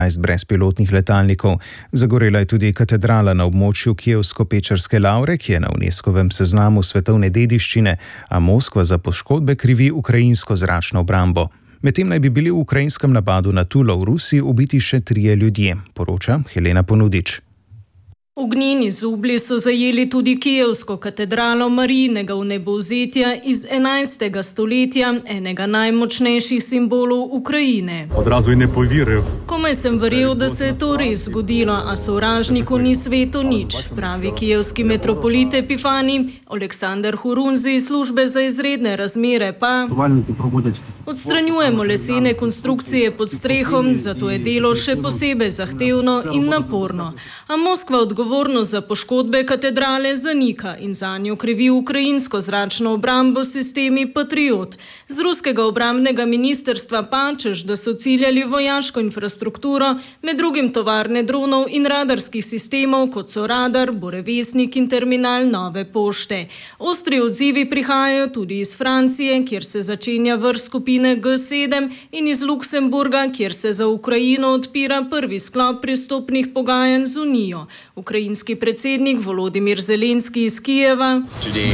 brezpilotnih letalnikov. Zagorela je tudi katedrala na območju Kijevsko-Pečerske Lavre, ki je na UNESCO-vem seznamu svetovne dediščine, a Moskva za poškodbe krivi ukrajinsko zračno obrambo. Medtem naj bi bili v ukrajinskem napadu na Tulo v Rusiji ubiti še 3 ljudje, poroča Helena Ponudič. Ognjeni zublji so zajeli tudi kijevsko katedralo Marijinega vnebovzetja iz 11. stoletja, enega najmočnejših simbolov Ukrajine. Odrazu ne poviril. Komaj sem verjel, da se je to res zgodilo, a sovražniku ni sveto nič, pravi kijevski metropolit Epifani. Aleksandar Hurunzi iz službe za izredne razmere pa: odstranjujemo lesene konstrukcije pod strehom, zato je delo še posebej zahtevno in naporno. A Moskva odgovornost za poškodbe katedrale zanika in zanjo krivi ukrajinsko zračno obrambo s sistemi Patriot. Z ruskega obrambnega ministrstva pa, češ da so ciljali vojaško infrastrukturo, med drugim tovarne dronov in radarskih sistemov, kot so radar, Burevestnik in terminal Nove pošte. Ostri odzivi prihajajo tudi iz Francije, kjer se začenja vrh skupine G7, in iz Luksemburga, kjer se za Ukrajino odpira prvi sklop pristopnih pogajanj z Unijo. Ukrajinski predsednik Volodimir Zelenski iz Kijeva: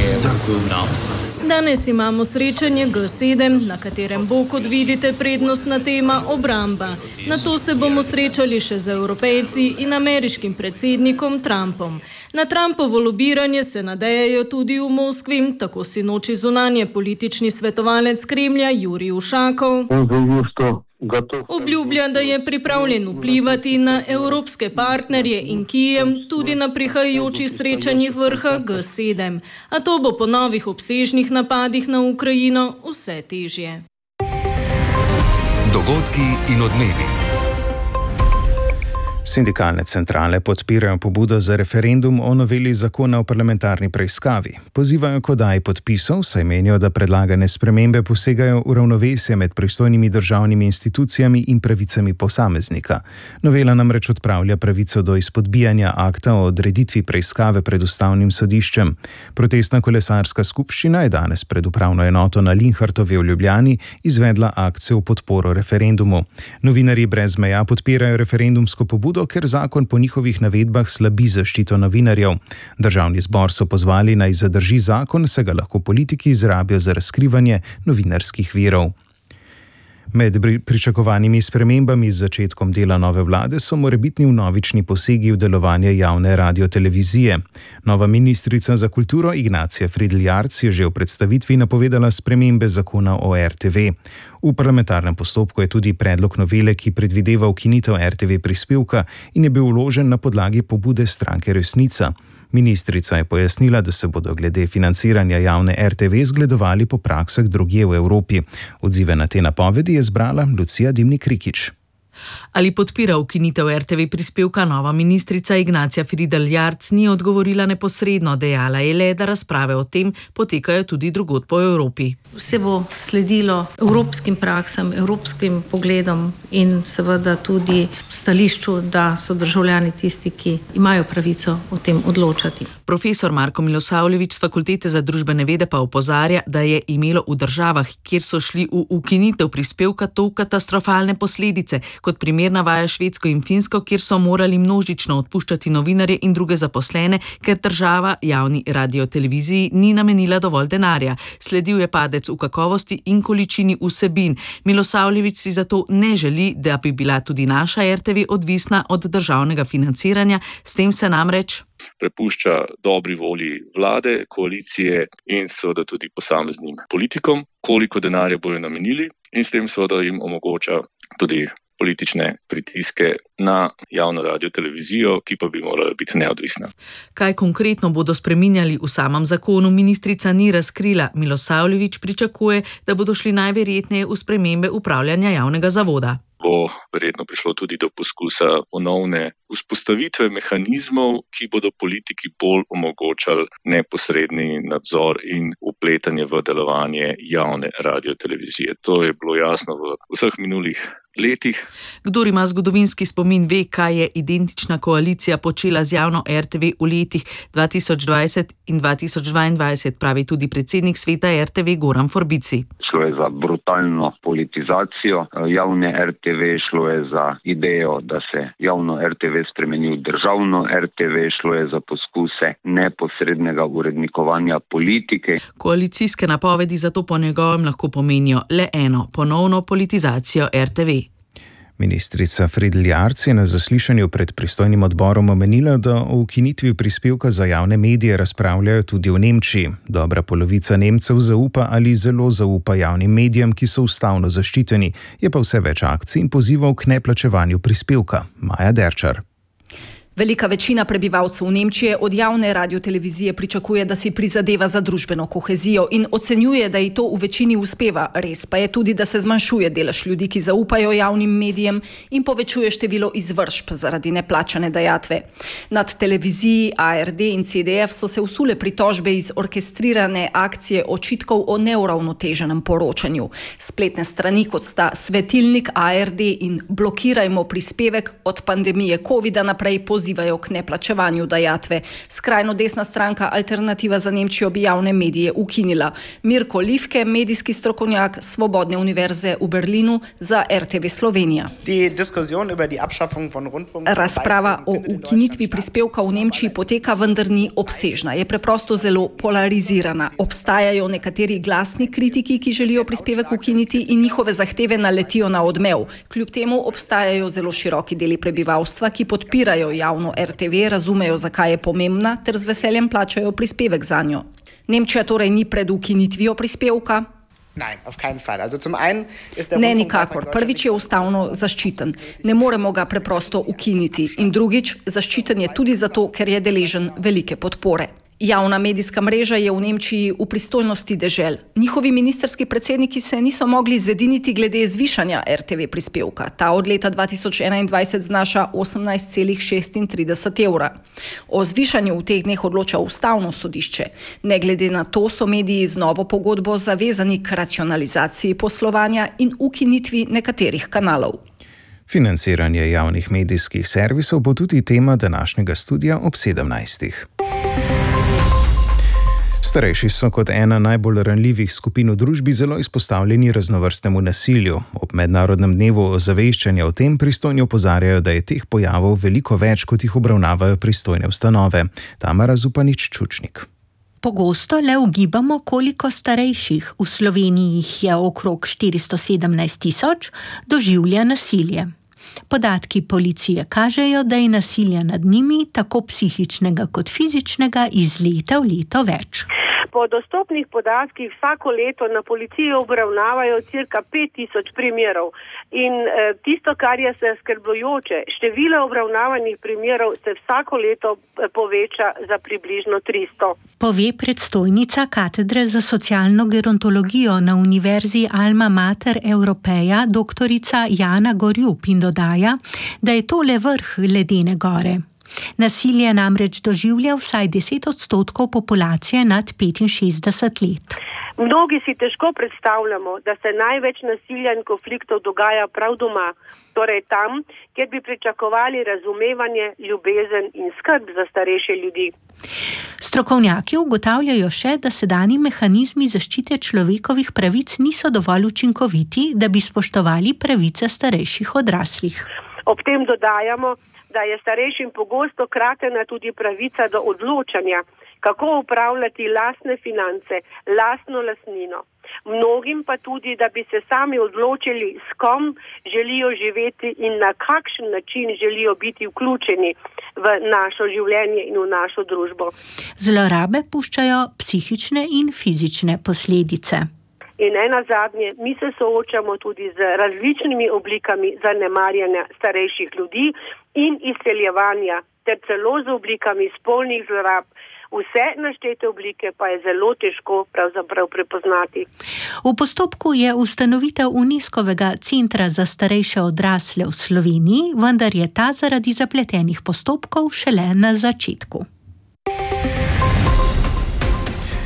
danes imamo srečanje G7, na katerem bo, kot vidite, prednostna tema obramba. Nato se bomo srečali še z Evropejci in ameriškim predsednikom Trumpom. Na Trumpovo lobiranje se nadejajo tudi v Moskvi, tako sinoči zunanje politični svetovalec Kremlja Jurij Ušakov obljublja, da je pripravljen vplivati na evropske partnerje in Kijev tudi na prihajajočih srečanjih vrha G7. A to bo po novih obsežnih napadih na Ukrajino vse težje. Dogodki in odmevi. Sindikalne centrale podpirajo pobudo za referendum o noveli zakona o parlamentarni preiskavi. Pozivajo k oddaji podpisov, saj menijo, da predlagane spremembe posegajo v ravnovesje med pristojnimi državnimi institucijami in pravicami posameznika. Novela namreč odpravlja pravico do izpodbijanja akta o odreditvi preiskave pred ustavnim sodiščem. Protestna kolesarska skupščina je danes pred upravno enoto na Linhartovi v Ljubljani izvedla akcijo v podporo referendumu. Novinarji brez meja podpirajo referendumsko pobudo, ker zakon po njihovih navedbah slabi zaščito novinarjev. Državni zbor so pozvali, naj zadrži zakon, saj ga lahko politiki izrabijo za razkrivanje novinarskih virov. Med pričakovanimi spremembami z začetkom dela nove vlade so morebitni vnovični posegi v delovanje javne radiotelevizije. Nova ministrica za kulturo Ignacija Fridl Jarc je že v predstavitvi napovedala spremembe zakona o RTV. V parlamentarnem postopku je tudi predlog novele, ki predvideva ukinitev RTV prispevka in je bil vložen na podlagi pobude stranke Resnica. Ministrica je pojasnila, da se bodo glede financiranja javne RTV zgledovali po praksah drugje v Evropi. Odzive na te napovedi je zbrala Lucija Dimnik-Rikić. Ali podpira ukinitev RTV prispevka, nova ministrica Ignacija Fridl Jarc ni odgovorila neposredno, dejala je le, da razprave o tem potekajo tudi drugod po Evropi. Vse bo sledilo evropskim praksam, evropskim pogledom in seveda tudi stališču, da so državljani tisti, ki imajo pravico o tem odločati. Profesor Marko Milosavljević z Fakultete za družbene vede pa opozarja, da je imelo v državah, kjer so šli v ukinitev prispevka, to katastrofalne posledice. Kot primer navaja Švedsko in Finsko, kjer so morali množično odpuščati novinarje in druge zaposlene, ker država javni radioteleviziji ni namenila dovolj denarja. Sledil je padec v kakovosti in količini vsebin. Milosavljević si zato ne želi, da bi bila tudi naša RTV odvisna od državnega financiranja. S tem se namreč prepušča dobri volji vlade, koalicije in seveda tudi posameznim politikom, koliko denarja bojo namenili, in s tem seveda jim omogoča tudi politične pritiske na javno radiotelevizijo, ki pa bi morala biti neodvisna. Kaj konkretno bodo spreminjali v samem zakonu, ministrica ni razkrila. Milosavljević pričakuje, da bodo šli najverjetneje v spremembe upravljanja javnega zavoda. Bo verjetno prišlo tudi do poskusa ponovne vzpostavitve mehanizmov, ki bodo politiki bolj omogočali neposredni nadzor in vpletanje v delovanje javne radiotelevizije. To je bilo jasno v vseh minulih letih. Kdor ima zgodovinski spomin, ve, kaj je identična koalicija počela z javno RTV v letih 2020 in 2022, pravi tudi predsednik sveta RTV Goran Forbici. Šlo je za brutalno politizacijo javne RTV, šlo je za idejo, da se javno RTV spremeni v državno RTV, šlo je za poskuse neposrednega urednikovanja politike. Koalicijske napovedi zato po njegovem lahko pomenijo le eno, ponovno politizacijo RTV. Ministrica Friedl Jarc je na zaslišanju pred pristojnim odborom omenila, da o ukinitvi prispevka za javne medije razpravljajo tudi v Nemčiji. Dobra polovica Nemcev zaupa ali zelo zaupa javnim medijem, ki so ustavno zaščiteni, je pa vse več akcij in pozivov k neplačevanju prispevka. Maja Derčar. Velika večina prebivalcev Nemčije od javne radiotelevizije pričakuje, da si prizadeva za družbeno kohezijo in ocenjuje, da ji to v večini uspeva. Res pa je tudi, da se zmanjšuje delež ljudi, ki zaupajo javnim medijem in povečuje število izvršb zaradi neplačane dajatve. Nad televiziji ARD in CDF so se usule pritožbe iz orkestrirane akcije očitkov o neuravnoteženem poročanju. Spletne strani, kot sta Svetilnik ARD in Blokirajmo prispevek, od pandemije covida naprej pozivajo k neplačevanju dajatve. Skrajno desna stranka Alternativa za Nemčijo bi javne medije ukinila. Mirko Livke, medijski strokovnjak Svobodne univerze v Berlinu za RTV Slovenija. Razprava o ukinitvi prispevka v Nemčiji poteka, vendar ni obsežna. Je preprosto zelo polarizirana. Obstajajo nekateri glasni kritiki, ki želijo prispevek ukiniti in njihove zahteve naletijo na odmev. Kljub temu obstajajo zelo široki deli prebivalstva, ki podpirajo javno RTV, razumejo, zakaj je pomembna, ter z veseljem plačajo prispevek zanjo. Nemčija torej ni pred ukinitvijo prispevka? Ne, nikakor. Prvič je ustavno zaščiten. Ne moremo ga preprosto ukiniti. In drugič, zaščiten je tudi zato, ker je deležen velike podpore. Javna medijska mreža je v Nemčiji v pristojnosti dežel. Njihovi ministrski predsedniki se niso mogli zediniti glede zvišanja RTV prispevka. Ta od leta 2021 znaša 18,36 evra. O zvišanju v teh dneh odloča ustavno sodišče. Ne glede na to so mediji z novo pogodbo zavezani k racionalizaciji poslovanja in ukinitvi nekaterih kanalov. Financiranje javnih medijskih servisov bo tudi tema današnjega studia ob 17. Starejši so kot ena najbolj ranljivih skupin v družbi zelo izpostavljeni raznovrstnemu nasilju. Ob mednarodnem dnevu ozaveščanja o tem pristojni opozarjajo, da je teh pojavov veliko več, kot jih obravnavajo pristojne ustanove. Tamara Zupanič-Čučnik. Pogosto le ugibamo, koliko starejših, v Sloveniji jih je okrog 417 tisoč, doživlja nasilje. Podatki policije kažejo, da je nasilja nad njimi, tako psihičnega kot fizičnega, iz leta v leto več. Po dostopnih podatkih vsako leto na policiji obravnavajo cirka 5000 primerov. In tisto, kar je zaskrbljujoče, število obravnavanih primerov se vsako leto poveča za približno 300. Pove predstojnica katedre za socialno gerontologijo na Univerzi Alma Mater Europeja, doktorica Jana Gorjup, in dodaja, da je to le vrh ledene gore. Nasilje namreč doživlja vsaj 10% populacije nad 65 let. Mnogi si težko predstavljamo, da se največ nasilja in konfliktov dogaja prav doma, torej tam, kjer bi pričakovali razumevanje, ljubezen in skrb za starejše ljudi. Strokovnjaki ugotavljajo še, da sedanji mehanizmi zaščite človekovih pravic niso dovolj učinkoviti, da bi spoštovali pravice starejših odraslih. Ob tem dodajamo, da je starejšim pogosto kratena tudi pravica do odločanja, kako upravljati lastne finance, lastno lastnino. Mnogim pa tudi, da bi se sami odločili, s kom želijo živeti in na kakšen način želijo biti vključeni v našo življenje in v našo družbo. Zlorabe puščajo psihične in fizične posledice. In nenazadnje, mi se soočamo tudi z različnimi oblikami zanemarjanja starejših ljudi in izseljevanja, ter celo z oblikami spolnih zlorab. Vse naštete oblike pa je zelo težko pravzaprav prepoznati. V postopku je ustanovitev UNESCO-vega centra za starejše odrasle v Sloveniji, vendar je ta zaradi zapletenih postopkov šele na začetku.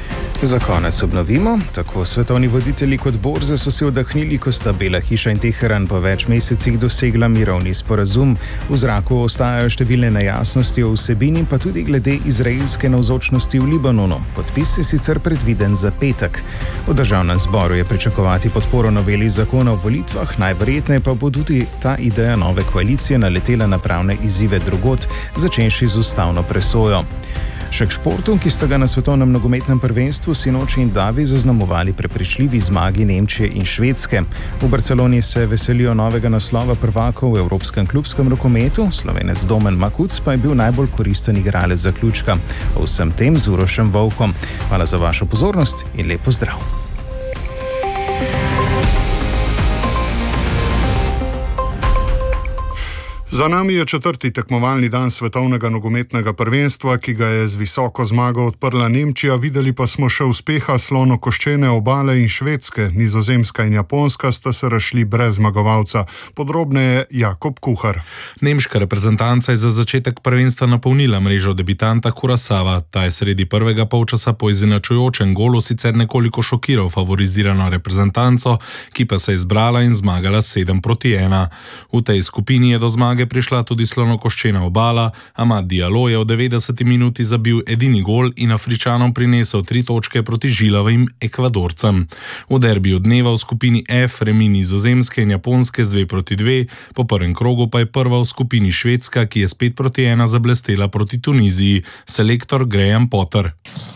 Za konec obnovimo, tako svetovni voditelji kot borze so se oddahnili, ko sta Bela hiša in Teheran po več mesecih dosegla mirovni sporazum. V zraku ostajajo številne nejasnosti o vsebini, pa tudi glede izraelske navzočnosti v Libanonu. Podpis je sicer predviden za petek. V državnem zboru je pričakovati podporo noveli zakona o volitvah, najverjetneje pa bo tudi ta ideja nove koalicije naletela na pravne izzive drugod, začenši z ustavno presojo. Še k športu, ki sta ga na svetovnem nogometnem prvenstvu sinoči in davi zaznamovali prepričljivi zmagi Nemčije in Švedske. V Barceloni se veselijo novega naslova prvakov v evropskem klubskem rokometu, Slovenec Domen Makuc pa je bil najbolj koristen igralec zaključka. O vsem tem z Urošem Volkom. Hvala za vašo pozornost in lep pozdrav. Za nami je 4. tekmovalni dan svetovnega nogometnega prvenstva, ki ga je z visoko zmago odprla Nemčija, videli pa smo še uspeha slonokoščene obale in Švedske. Nizozemska in Japonska sta se razšli brez zmagovalca. Podrobneje Jakob Kuhar. Nemška reprezentanca je za začetek prvenstva napolnila mrežo debitanta Kurasava. Ta je sredi prvega polčasa po izenačujočem golu sicer nekoliko šokiral favorizirano reprezentanco, ki pa se je zbrala in zmagala 7-1. V tej skupini je do zmage prišla tudi slonokoščena obala. Amad Diallo je v 90 minuti zabil edini gol in Afričanom prinesel 3 točke proti žilavim Ekvadorcem. V derbiju dneva v skupini F remi Nizozemske in Japonske z 2-2, po prvem krogu pa je prva v skupini Švedska, ki je s 5-1 zablestela proti Tuniziji. Selektor Graham Potter.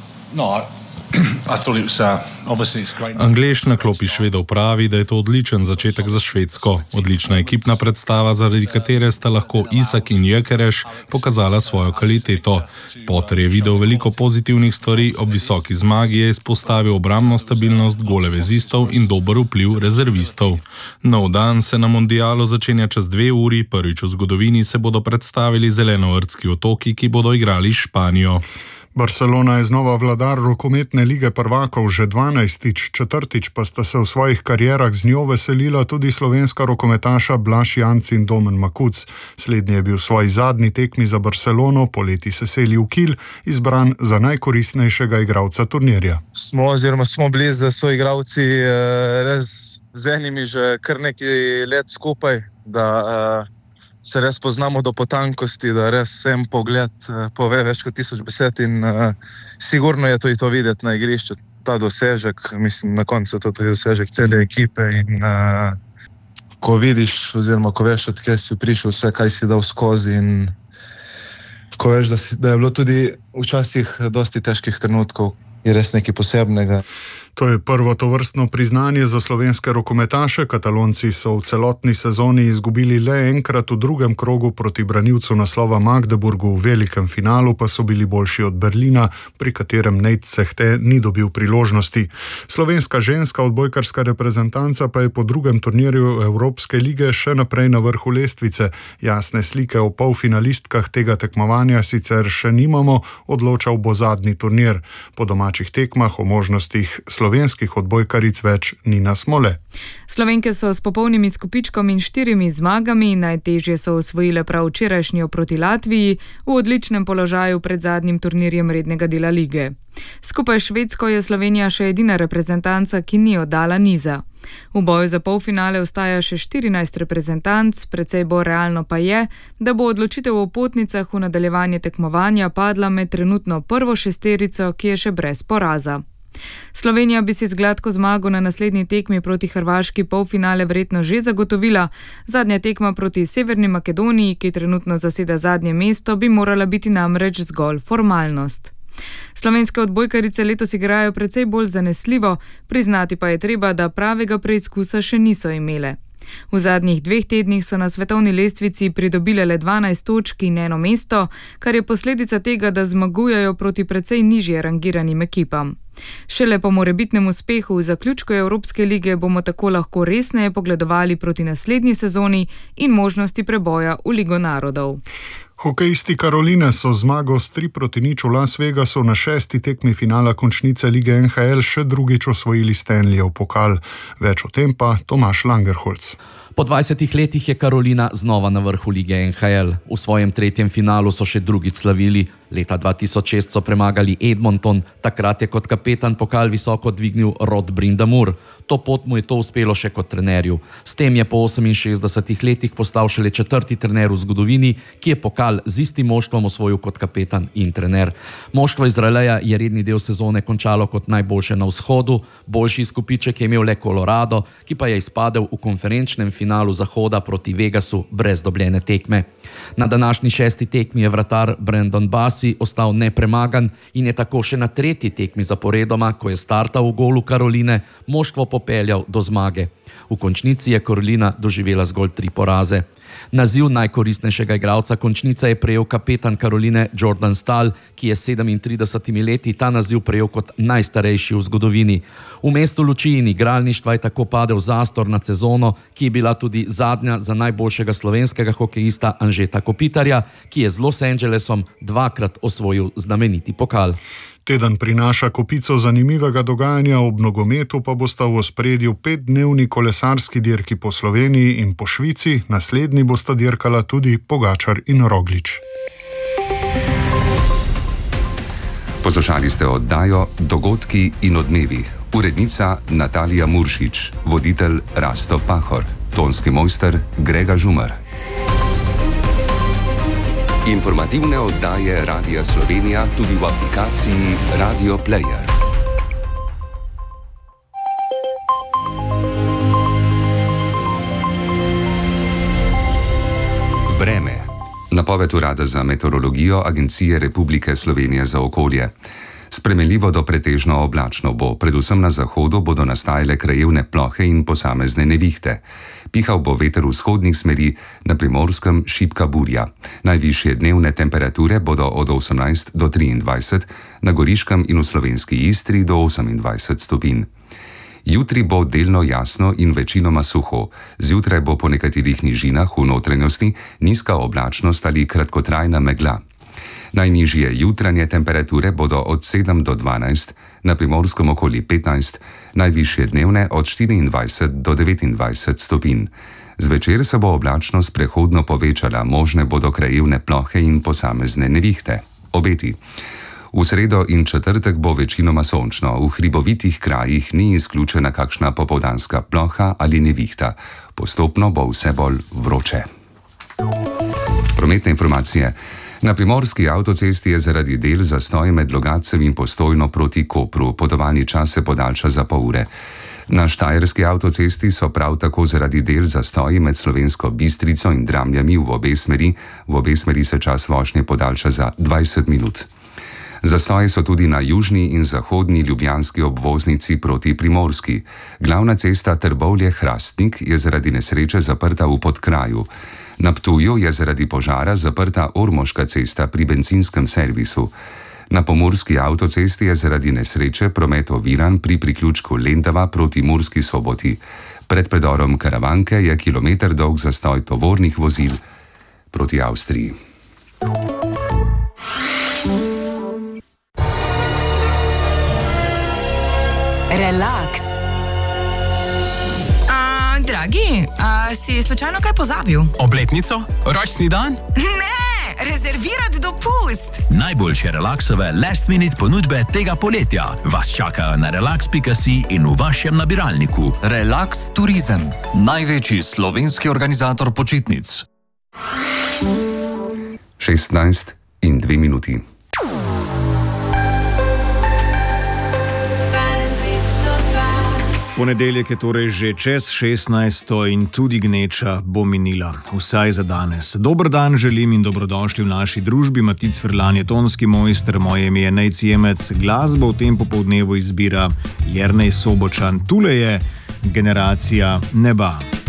Anglež na klopi Švedov pravi, da je to odličen začetek za Švedsko. Odlična ekipna predstava, zaradi katere sta lahko Isak in Gyökeres pokazala svojo kvaliteto. Potter je videl veliko pozitivnih stvari, ob visoki zmagi je izpostavil obrambno stabilnost, gole vezistov in dober vpliv rezervistov. Nov dan se na mondialu začenja čez 2 uri, prvič v zgodovini se bodo predstavili zelenovrtski otoki, ki bodo igrali s Španijo. Barcelona je znova vladar rokometne lige prvakov že 12. Četrtič pa sta se v svojih karierah z njo veselila tudi slovenska rokometaša Blaž Janc in Domen Makuc. Slednji je bil v svoji zadnji tekmi za Barcelono poleti se seli v Kiel izbran za najkoristnejšega igralca turnirja. Smo bili z soigralci res z enimi že kar nekaj let skupaj, da se res poznamo do potankosti, da res en pogled pove več kot 1000 besed in sigurno je to videti na igrišču. Ta dosežek, mislim, na koncu to je dosežek cele ekipe in ko vidiš oziroma ko veš, od kje si prišel, vse, kaj si dal skozi in ko veš, da je bilo tudi včasih dosti težkih trenutkov, je res nekaj posebnega. To je prvo tovrstno priznanje za slovenske rokometaše. Katalonci so v celotni sezoni izgubili le enkrat v drugem krogu proti branilcu naslova Magdeburgu, v velikem finalu pa so bili boljši od Berlina, pri katerem Nejc Sehte ni dobil priložnosti. Slovenska ženska odbojkarska reprezentanca pa je po drugem turnirju Evropske lige še naprej na vrhu lestvice. Jasne slike o polfinalistkah tega tekmovanja sicer še nimamo, odločal bo zadnji turnir. Po domačih tekmah o možnostih slovenskih odbojkaric več ni na smole. Slovenke so s popolnim izkupičkom in 4 zmagami, najtežje so osvojile prav včerajšnjo proti Latviji, v odličnem položaju pred zadnjim turnirjem rednega dela lige. Skupaj s Švedsko je Slovenija še edina reprezentanca, ki ni oddala niza. V boju za polfinale ostaja še 14 reprezentanc, precej bolj realno pa je, da bo odločitev o potnicah v nadaljevanje tekmovanja padla med trenutno prvo šesterico, ki je še brez poraza. Slovenija bi si z gladko zmago na naslednji tekmi proti Hrvaški polfinale verjetno že zagotovila. Zadnja tekma proti Severni Makedoniji, ki trenutno zaseda zadnje mesto, bi morala biti namreč zgolj formalnost. Slovenske odbojkarice letos igrajo precej bolj zanesljivo, priznati pa je treba, da pravega preizkusa še niso imele. V zadnjih 2 tednih so na svetovni lestvici pridobile le 12 točk in 1 mesto, kar je posledica tega, da zmagujejo proti precej nižje rangiranim ekipam. Šele po morebitnem uspehu v zaključku Evropske lige bomo tako lahko resneje pogledovali proti naslednji sezoni in možnosti preboja v Ligo narodov. Hokejisti Karoline so zmago s 3-0 v Las Vegasu na 6. tekmi finala končnice lige NHL še drugič osvojili Stanleyjev pokal. Več o tem pa Tomaž Langerholz. Po 20 letih je Karolina znova na vrhu lige NHL. V svojem 3. finalu so še drugič slavili. Leta 2006 so premagali Edmonton, takrat je kot kapetan pokal visoko dvignil Rod Brind'Amour. To pot mu je to uspelo še kot trenerju. S tem je po 68 letih postal šele 4. trener v zgodovini, ki je pokal z istim moštvom osvojil kot kapetan in trener. Moštvo iz Raleja je redni del sezone končalo kot najboljše na vzhodu, boljši izkupiček je imel le Colorado, ki pa je izpadel v konferenčnem finalu zahoda proti Vegasu brez dobljene tekme. Na današnji 6. tekmi je vratar Brandon Bassi ostal nepremagan in je tako še na 3. tekmi zaporedoma, ko je startal v golu Karoline, moštvo popeljal do zmage. V končnici je Karolina doživela zgolj 3 poraze. Naziv najkoristnejšega igralca končnice je prejel kapetan Karoline Jordan Staal, ki je s 37 leti ta naziv prejel kot najstarejši v zgodovini. V mestu luči in igralništva je tako padel zastor nad sezono, ki je bila tudi zadnja za najboljšega slovenskega hokejista Anžeta Kopitarja, ki je z Los Angelesom 2-krat osvojil znameniti pokal. Teden prinaša kopico zanimivega dogajanja, ob nogometu pa bosta v ospredju 5-dnevni kolesarski dirki po Sloveniji in po Švici, naslednji bosta dirkala tudi Pogačar in Roglič. Poslušali ste oddajo Dogodki in odmevi. Urednica Natalija Muršič, voditelj Rasto Pahor, tonski mojster Grega Žumar. Informativne oddaje Radia Slovenija tudi v aplikaciji Radio Player. Vreme. Napoved Urada za meteorologijo Agencije Republike Slovenije za okolje. Spremenljivo do pretežno oblačno bo, predvsem na zahodu bodo nastajale krajevne plohe in posamezne nevihte. Pihal bo veter vzhodnih smeri, na Primorskem šibka burja. Najvišje dnevne temperature bodo od 18 do 23, na Goriškem in v slovenski Istri do 28 stopinj. Jutri bo delno jasno in večinoma suho. Zjutraj bo po nekaterih nižinah v notranjosti nizka oblačnost ali kratkotrajna megla. Najnižje jutranje temperature bodo od 7 do 12, na Primorskem okoli 15, najvišje dnevne od 24 do 29 stopinj. Zvečer se bo oblačnost prehodno povečala, možne bodo krajevne plohe in posamezne nevihte. Obeti. V sredo in četrtek bo večinoma sončno, v hribovitih krajih ni izključena kakšna popoldanska ploha ali nevihta. Postopno bo vse bolj vroče. Prometne informacije. Na primorski avtocesti je zaradi del zastoj med Logatcem in Postojno proti Kopru. Potovalni čas se podaljša za pol ure. Na štajerski avtocesti so prav tako zaradi del zastoji med Slovensko Bistrico in Dramljami v obe smeri. V obe smeri se čas vožnje podaljša za 20 minut. Zastoji so tudi na južni in zahodni ljubljanski obvoznici proti Primorski. Glavna cesta Trbovlje-Hrastnik je zaradi nesreče zaprta v Podkraju. Na Ptuju je zaradi požara zaprta Ormoška cesta pri bencinskem servisu. Na pomurski avtocesti je zaradi nesreče promet oviran pri priključku Lendava proti Murski Soboti. Pred predorom Karavanke je kilometer dolg zastoj tovornih vozil proti Avstriji. Relaks. Dragi, si slučajno kaj pozabil? Obletnico? Rojstni dan? Ne, rezervirati dopust. Najboljše relaksove last minute ponudbe tega poletja vas čakajo na relax.si in v vašem nabiralniku. Relax Turizem, največji slovenski organizator počitnic. 16 in 2 minuti. Ponedeljek je torej že čez 16. in tudi gneča bo minila, vsaj za danes. Dober dan želim in dobrodošli v naši družbi. Matic Frlan je tonski mojster, moje ime je Nejc Jemec, glasbo v tem popoldnevu izbira Jernej Sobočan. Tule je Generacija neba.